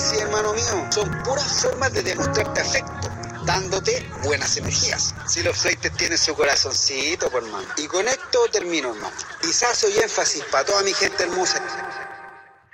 Sí, hermano mío, son puras formas de demostrarte afecto, dándote buenas energías. Si los flaites tienen su corazoncito, pues, hermano. Y con esto termino, hermano. Pisazo y énfasis para toda mi gente hermosa.